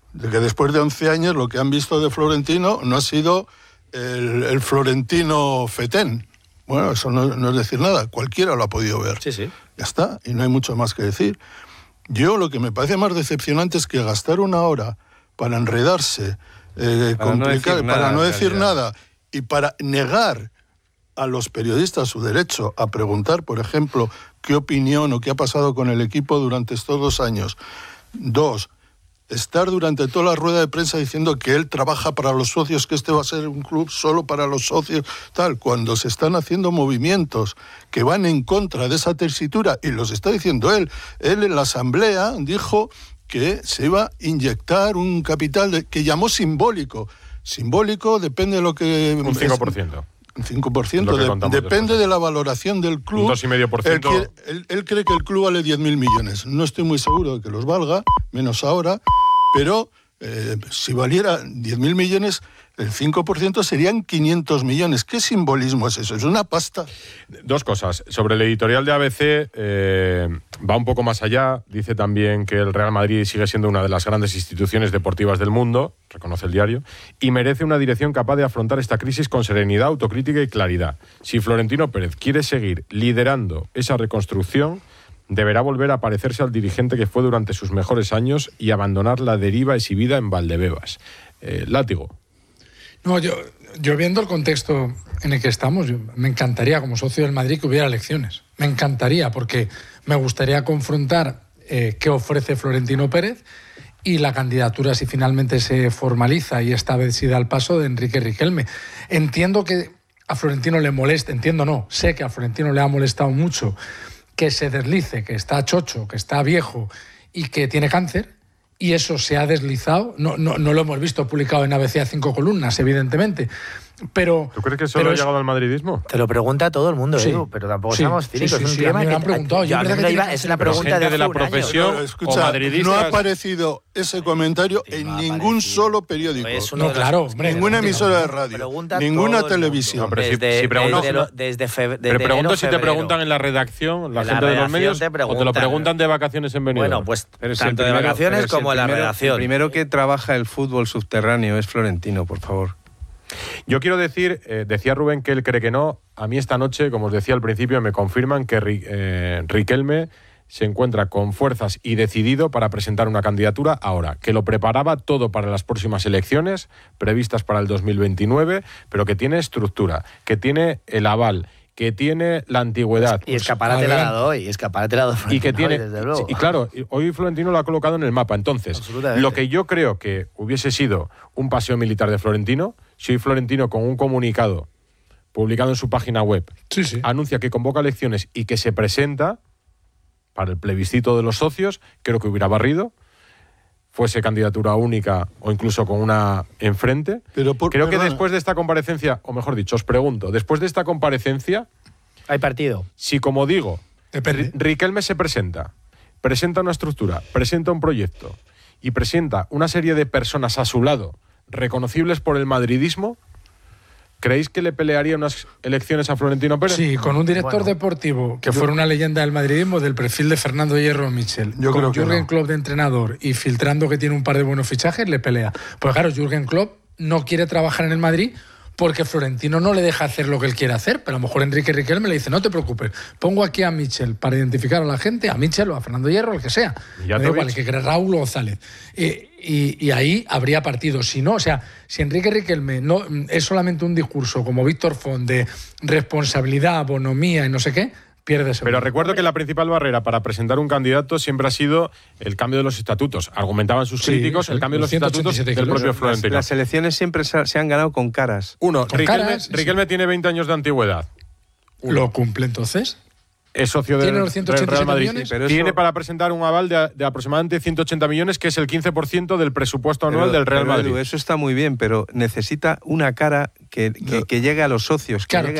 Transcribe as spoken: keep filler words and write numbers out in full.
de que después de once años lo que han visto de Florentino no ha sido el, el Florentino fetén. Bueno, eso no, no es decir nada, cualquiera lo ha podido ver. Sí, sí. Ya está, y no hay mucho más que decir. Yo lo que me parece más decepcionante es que gastar una hora para enredarse, eh, para complicar, no para no nada, decir nada, y para negar a los periodistas su derecho a preguntar, por ejemplo, qué opinión o qué ha pasado con el equipo durante estos dos años. Dos, estar durante toda la rueda de prensa diciendo que él trabaja para los socios, que este va a ser un club solo para los socios, tal, cuando se están haciendo movimientos que van en contra de esa tesitura, y los está diciendo él. Él en la asamblea dijo que se iba a inyectar un capital de, que llamó simbólico. Simbólico depende de lo que... Un cinco por ciento. Un cinco por ciento, de, depende de la valoración del club. Un dos coma cinco por ciento. Él, él, él cree que el club vale diez mil millones. No estoy muy seguro de que los valga, menos ahora, pero eh, si valiera diez mil millones, el cinco por ciento serían quinientos millones. ¿Qué simbolismo es eso? Es una pasta. Dos cosas. Sobre el editorial de A B C, eh, va un poco más allá. Dice también que el Real Madrid sigue siendo una de las grandes instituciones deportivas del mundo, reconoce el diario, y merece una dirección capaz de afrontar esta crisis con serenidad, autocrítica y claridad. Si Florentino Pérez quiere seguir liderando esa reconstrucción, deberá volver a parecerse al dirigente que fue durante sus mejores años y abandonar la deriva exhibida en Valdebebas. Eh, látigo. No, yo, yo viendo el contexto en el que estamos, yo, me encantaría como socio del Madrid que hubiera elecciones. Me encantaría, porque me gustaría confrontar eh, qué ofrece Florentino Pérez y la candidatura, si finalmente se formaliza y esta vez sí da el paso, de Enrique Riquelme. Entiendo que a Florentino le molesta, entiendo no, sé que a Florentino le ha molestado mucho que se deslice, que está chocho, que está viejo y que tiene cáncer. Y eso se ha deslizado, no, no, no lo hemos visto publicado en A B C a cinco columnas, evidentemente. Pero, ¿tú crees que solo ha llegado es... al madridismo? Te lo pregunta todo el mundo, sí. Edu, pero tampoco sí. estamos cínicos. Sí, sí, es un sí, tema a mí me que han preguntado. yo, Yo yo que iba, es la pregunta gente de, de la hace un profesión año. Escucha, o madridistas. no ha aparecido ese comentario sí, en no ningún aparecido. solo periódico. Es no, claro, hombre, ninguna no, emisora de radio, pregunta ninguna todo televisión. No, pero si, desde, si pregunto, desde, lo, desde fe, pero pregunto si febrero, te preguntan en la redacción, la en gente la de los medios, te o te lo preguntan de vacaciones en Benidorm. Bueno, pues pero si tanto primero, de vacaciones si como en la primero, redacción. El primero que trabaja el fútbol subterráneo es Florentino, por favor. Yo quiero decir, eh, decía Rubén que él cree que no. A mí esta noche, como os decía al principio, me confirman que eh, Riquelme se encuentra con fuerzas y decidido para presentar una candidatura ahora, que lo preparaba todo para las próximas elecciones previstas para el dos mil veintinueve, pero que tiene estructura, que tiene el aval, que tiene la antigüedad. Y escaparate la ha dado hoy, escaparate la ha dado Florentino y que tiene, hoy, desde luego. Y claro, hoy Florentino lo ha colocado en el mapa. Entonces, lo que yo creo que hubiese sido un paseo militar de Florentino, si hoy Florentino con un comunicado publicado en su página web sí, sí. anuncia que convoca elecciones y que se presenta para el plebiscito de los socios, creo que hubiera barrido, fuese candidatura única o incluso con una enfrente. Pero por, creo perdona. que después de esta comparecencia, o mejor dicho, os pregunto, después de esta comparecencia... ¿Hay partido? Si, como digo, R- Riquelme se presenta, presenta una estructura, presenta un proyecto y presenta una serie de personas a su lado reconocibles por el madridismo, ¿creéis que le pelearía unas elecciones a Florentino Pérez? Sí, con un director bueno, deportivo que yo, fuera una leyenda del madridismo del perfil de Fernando Hierro Michel, yo con creo que Jürgen no. Klopp de entrenador y filtrando que tiene un par de buenos fichajes, le pelea. Pues claro, Jürgen Klopp no quiere trabajar en el Madrid porque Florentino no le deja hacer lo que él quiere hacer, pero a lo mejor Enrique Riquelme le dice, no te preocupes, pongo aquí a Michel para identificar a la gente, a Michel o a Fernando Hierro, el que sea. Me da igual, el que quiera Raúl González. Eh, y, y ahí habría partido. Si no, o sea, si Enrique Riquelme no es solamente un discurso como Víctor Font de responsabilidad, bonomía y no sé qué, pierde seguro. Pero recuerdo que la principal barrera para presentar un candidato siempre ha sido el cambio de los estatutos. Argumentaban sus sí, críticos sí, el cambio de los estatutos del propio Florentino. Las, las elecciones siempre se, se han ganado con caras. Uno, con Riquelme, caras, sí, Riquelme sí. tiene veinte años de antigüedad. Uno. ¿Lo cumple entonces? Es socio del, del Real Madrid. Millones, pero tiene eso... para presentar un aval de, de aproximadamente ciento ochenta millones, que es el quince por ciento del presupuesto anual pero, del Real pero, Madrid. Eso está muy bien, pero necesita una cara que, que, claro. que llegue a los socios. Que claro, llegue